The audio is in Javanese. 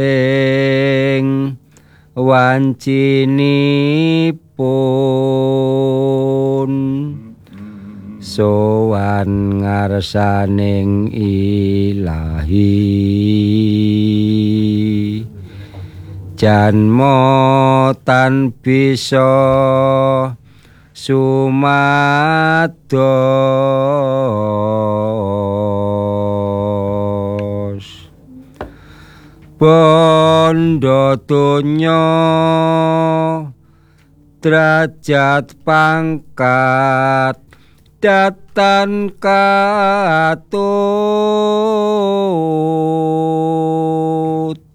ing wancinipun sowan ngarsaning Ilahi janmo tan bisa sumados bondo donya derajat pangkat datan katut